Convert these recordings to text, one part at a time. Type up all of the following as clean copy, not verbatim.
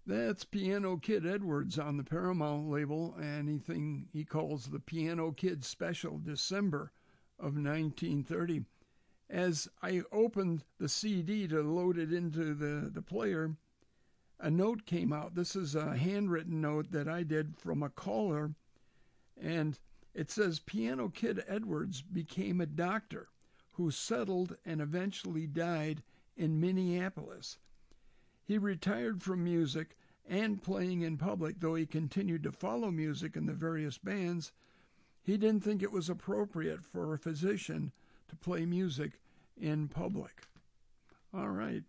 That's Piano Kid Edwards on the Paramount label, anything he calls the Piano Kid Special, December of 1930. As I opened the CD to load it into the player, a note came out. This is a handwritten note that I did from a caller, and it says, Piano Kid Edwards became a doctor who settled and eventually died in Minneapolis. He retired from music and playing in public, though he continued to follow music in the various bands. He didn't think it was appropriate for a physician to play music in public. All right.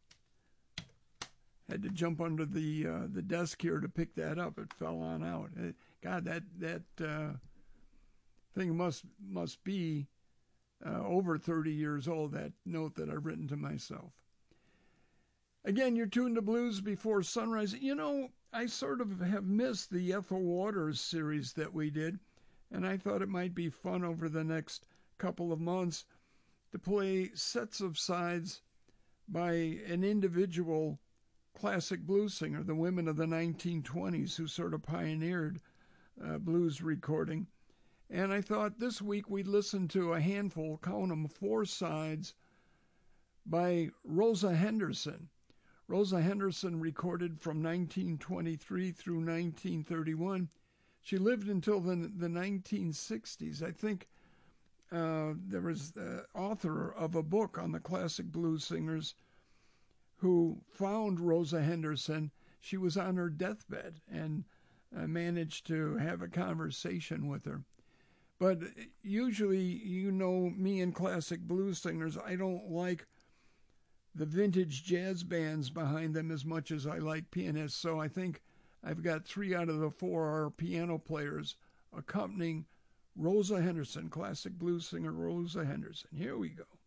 Had to jump under the desk here to pick that up. It fell on out. God, that thing must be over 30 years old, that note that I've written to myself. Again, you're tuned to Blues Before Sunrise. You know, I sort of have missed the Ethel Waters series that we did, and I thought it might be fun over the next couple of months to play sets of sides by an individual classic blues singer, the women of the 1920s who sort of pioneered blues recording. And I thought this week we'd listen to a handful, count them, 4 sides by Rosa Henderson. Rosa Henderson recorded from 1923 through 1931. She lived until the 1960s. I think there was the author of a book on the classic blues singers who found Rosa Henderson. She was on her deathbed and managed to have a conversation with her. But usually, you know me and classic blues singers, I don't like the vintage jazz bands behind them as much as I like pianists. So I think I've got 3 out of the 4 are piano players accompanying Rosa Henderson, classic blues singer Rosa Henderson. Here we go.